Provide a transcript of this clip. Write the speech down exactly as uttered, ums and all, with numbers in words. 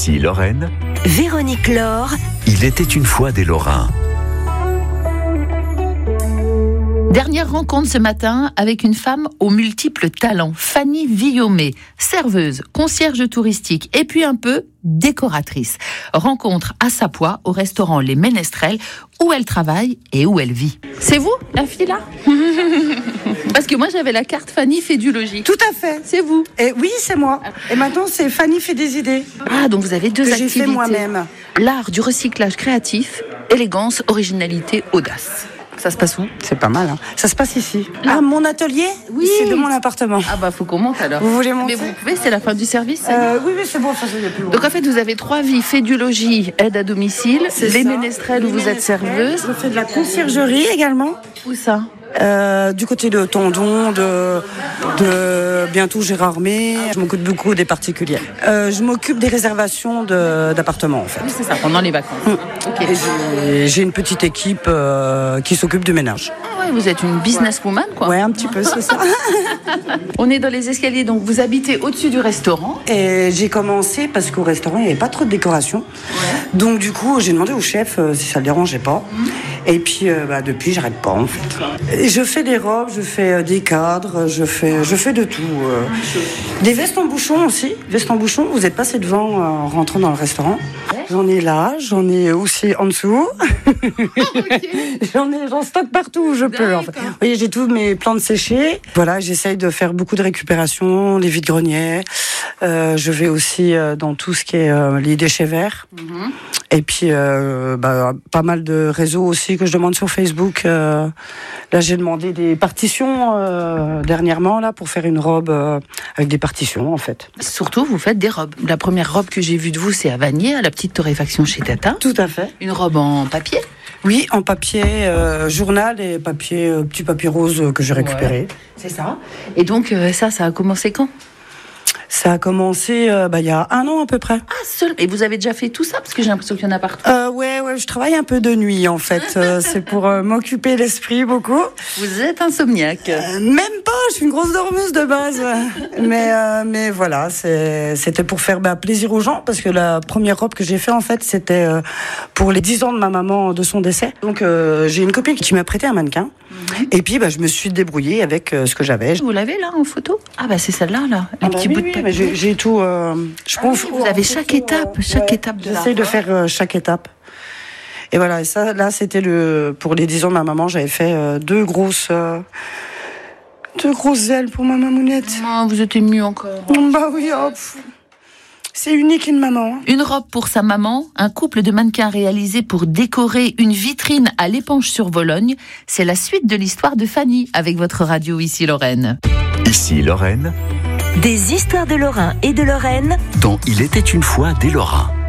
Ici Lorraine. Véronique Laure. Il était une fois des Lorrains. Dernière rencontre ce matin avec une femme aux multiples talents, Fanny Villomé, serveuse, concierge touristique et puis un peu décoratrice. Rencontre à Sapois au restaurant Les Ménestrels où elle travaille et où elle vit. C'est vous, la fille là? Parce que moi j'avais la carte Fanny fait du logis. Tout à fait. C'est vous? Et oui, c'est moi. Et maintenant c'est Fanny fait des idées. Ah, donc vous avez deux que activités. J'ai fait moi-même. L'art du recyclage créatif, élégance, originalité, audace. Ça se passe où? C'est pas mal, hein. Ça se passe ici. Là. Ah, mon atelier? Oui. C'est de mon appartement. Ah bah faut qu'on monte alors. Vous voulez monter? Mais vous pouvez, c'est la fin du service. euh, Oui, oui, c'est bon, ça c'est plus loin. Donc en fait vous avez trois vies, fait du logis, aide à domicile, C'est les ça. ménestrels où Les vous êtes ménestrels. serveuse. Je fais de la conciergerie également. Où ça? Euh, du côté de Tendon, de, de bientôt Gérardmer. Je m'occupe beaucoup des particuliers. Euh, je m'occupe des réservations de, d'appartements en fait. Oui c'est ça, pendant les vacances. Mmh. Ok. Et j'ai, j'ai une petite équipe euh, qui s'occupe du ménage. Ah ouais, vous êtes une businesswoman quoi. Ouais, un petit peu, c'est ça. On est dans les escaliers, donc vous habitez au-dessus du restaurant. Et j'ai commencé parce qu'au restaurant, il n'y avait pas trop de décoration. Ouais. Donc du coup, j'ai demandé au chef euh, si ça le dérangeait pas. Mmh. Et puis, euh, bah, depuis, j'arrête pas en fait. Et je fais des robes, je fais euh, des cadres, je fais, je fais de tout. Euh. Des vestes en bouchon aussi. Vestes en bouchon, vous êtes passé devant euh, en rentrant dans le restaurant. Ouais. J'en ai là, j'en ai aussi en dessous. Okay. j'en ai, j'en stocke partout où je peux. En fait. Vous voyez, j'ai tous mes plantes séchées. Voilà, j'essaye de faire beaucoup de récupération, les vides-greniers. Euh, je vais aussi euh, dans tout ce qui est euh, les déchets verts. Mm-hmm. Et puis, euh, bah, pas mal de réseaux aussi que je demande sur Facebook. Euh, là, j'ai demandé des partitions euh, dernièrement là pour faire une robe euh, avec des partitions en fait. Surtout, vous faites des robes. La première robe que j'ai vue de vous, c'est à Vanier, à la petite torréfaction chez Tata. Tout à fait. Une robe en papier? Oui, en papier euh, journal et papier euh, petit papier rose que j'ai récupéré. Ouais, c'est ça. Et donc euh, ça, ça a commencé quand? Ça a commencé euh, bah, il y a un an à peu près. Ah, seul. Et vous avez déjà fait tout ça? Parce que j'ai l'impression qu'il y en a partout. Euh, ouais, ouais, je travaille un peu de nuit en fait. euh, c'est pour euh, m'occuper l'esprit beaucoup. Vous êtes insomniaque? euh, Même pas, je suis une grosse dormeuse de base. mais, euh, mais voilà, c'est, c'était pour faire bah, plaisir aux gens. Parce que la première robe que j'ai fait en fait, c'était euh, pour les dix ans de ma maman, de son décès. Donc euh, j'ai une copine qui m'a prêté un mannequin. Mm-hmm. Et puis bah, je me suis débrouillée avec euh, ce que j'avais. Vous l'avez là en photo? Ah bah c'est celle-là là, les ah, petits bah, bouts oui, de papier. Mais j'ai, j'ai tout. Euh, je ah, pense. Oui, vous avez chaque étape, chaque ouais, étape de J'essaie la... de faire euh, chaque étape. Et voilà, et ça, là, c'était le pour les dix ans de ma maman, j'avais fait euh, deux grosses, euh, deux grosses ailes pour ma mamounette. Oh, vous êtes émue encore. Oh, bah oui, oh, c'est unique une maman. Une robe pour sa maman, un couple de mannequins réalisé pour décorer une vitrine à l'Épanche-sur-Vologne. C'est la suite de l'histoire de Fanny avec votre radio Ici Lorraine. Ici Lorraine. Des histoires de Lorrain et de Lorraine. Dont il était une fois des Lorrains.